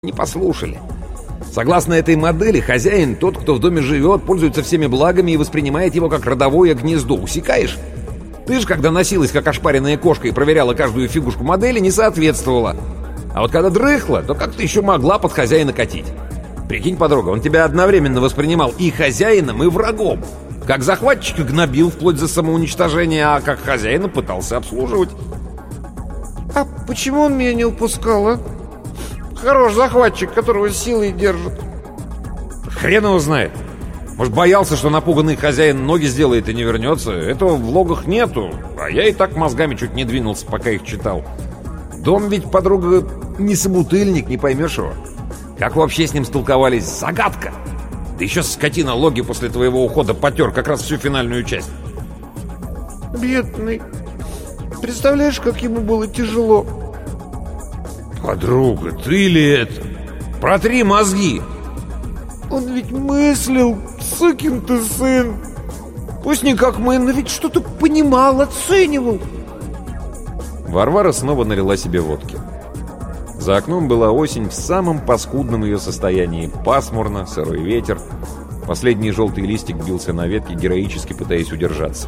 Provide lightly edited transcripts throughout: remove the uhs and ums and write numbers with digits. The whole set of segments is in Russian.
не послушали. Согласно этой модели, хозяин, тот, кто в доме живет, пользуется всеми благами и воспринимает его как родовое гнездо. Усекаешь? Ты же, когда носилась, как ошпаренная кошка, и проверяла каждую фигушку модели, не соответствовала. А вот когда дрыхла, то как ты еще могла под хозяина катить? Прикинь, подруга, он тебя одновременно воспринимал и хозяином, и врагом. Как захватчика гнобил вплоть до самоуничтожения, а как хозяина пытался обслуживать. А почему он меня не упускал, а? Хорош захватчик, которого силой держит. Хрен его знает. Может, боялся, что напуганный хозяин ноги сделает и не вернется. Этого в логах нету. А я и так мозгами чуть не двинулся, пока их читал. Дом ведь, подруга, не собутыльник, не поймешь его. Как вообще с ним столковались? Загадка. Да еще скотина логи после твоего ухода потер как раз всю финальную часть. Бедный. Представляешь, как ему было тяжело. Подруга, ты ли это? Протри мозги. Он ведь мыслил, сукин ты сын. Пусть не как мы, но ведь что-то понимал, оценивал. Варвара снова налила себе водки. За окном была осень в самом паскудном ее состоянии. Пасмурно, сырой ветер. Последний желтый листик бился на ветке, героически пытаясь удержаться.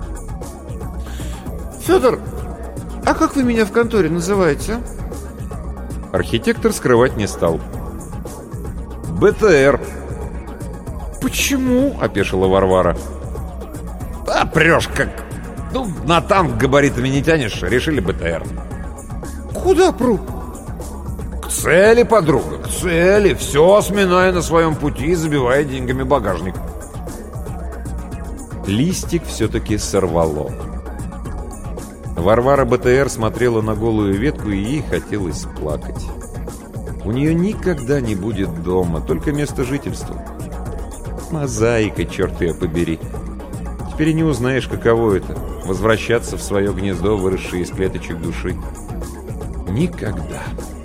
Федор, а как вы меня в конторе называете, а? Архитектор скрывать не стал. БТР. Почему? Опешила Варвара. Да прешь как. Ну, на танк габаритами не тянешь, решили БТР. Куда пру? К цели, подруга, к цели. Все сминая на своем пути и забивая деньгами багажник. Листик все-таки сорвало. Варвара БТР смотрела на голую ветку, и ей хотелось плакать. У нее никогда не будет дома, только место жительства. Мозаика, черт ее побери. Теперь не узнаешь, каково это — возвращаться в свое гнездо, выросшее из клеточек души. Никогда.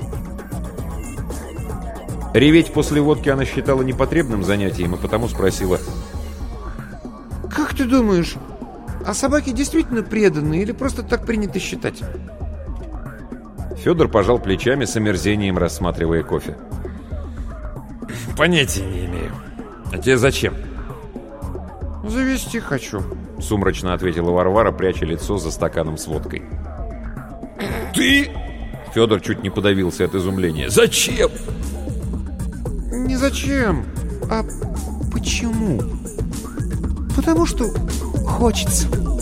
Реветь после водки она считала непотребным занятием, и потому спросила: «Как ты думаешь, а собаки действительно преданы или просто так принято считать?» Федор пожал плечами, с омерзением рассматривая кофе. «Понятия не имею. А тебе зачем?» «Завести хочу», — сумрачно ответила Варвара, пряча лицо за стаканом с водкой. «Ты?» — Федор чуть не подавился от изумления. «Зачем?» «Не зачем, а почему? Потому что хочется».